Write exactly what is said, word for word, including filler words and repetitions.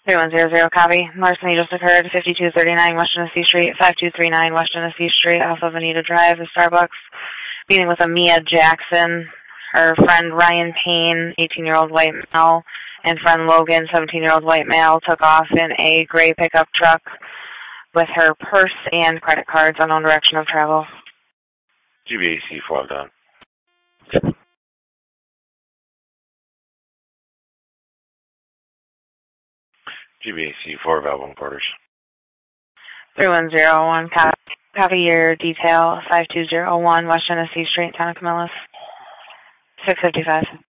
three one zero zero, copy. Larceny just occurred, fifty-two thirty-nine West Genesee Street, five two three nine West Genesee Street, off of Anita Drive, the Starbucks. Meeting with Amia Jackson, her friend Ryan Payne, eighteen-year-old white male, and friend Logan, seventeen-year-old white male, took off in a gray pickup truck with her purse and credit cards, unknown direction of travel. G B A C four down. G B A C four Valve one quarters. three one zero one, copy, copy your detail, five two zero one West Genesee Street, Town of Camillus, six fifty-five.